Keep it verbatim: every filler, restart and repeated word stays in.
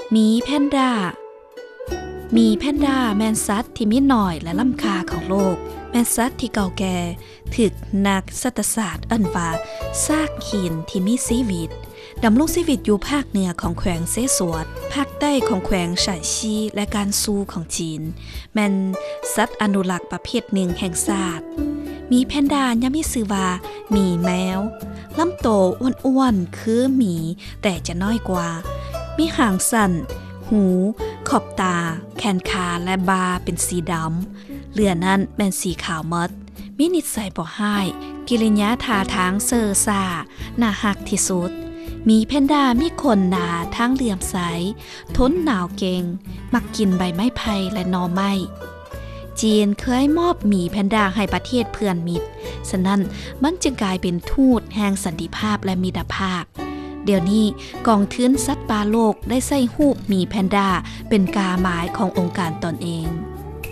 หมีแพนด้าหมีแพนด้าแมนสัตว์ที่มีหน่อยและล้ำค่าของโลกแมนสัตว์ที่เก่าแก่ถึกนักสัตวศาสตร์เอิ้นว่าซากหินที่มีชีวิตดำรงชีวิตอยู่ภาคเหนือของแขวงเซสวดภาคใต้ของแขวงไฉชีและการซูของจีนแม่นสัตว์อนุรักษ์ประเภทหนึ่งแห่งชาติหมีแพนด้ายังมีชื่อว่าหมีแมวลำโตอ้วนๆคือหมีแต่จะน้อยกว่ามีหางสั้นหูขอบตาแขนขาและบาเป็นสีดำเหลือนั้นเป็นสีขาวมดมีนิสัยบ่ร้ายกิริยาท่าทางเซ่อซ่าน่ารักที่สุดหมีแพนด้ามีขนหนาทั้งเหลี่ยมใสทนหนาวเก่งมักกินใบไม้ไผ่และหน่อไม้จีนเคยมอบหมีแพนด้าให้ประเทศเพื่อนมิตรฉะนั้นมันจึงกลายเป็นทูตแห่งสันติภาพและมิตรภาพเดี๋ยวนี้กองทุนสัตว์ป่าโลกได้ใส่รูปหมีแพนด้าเป็นกาหมายขององค์การตนเอง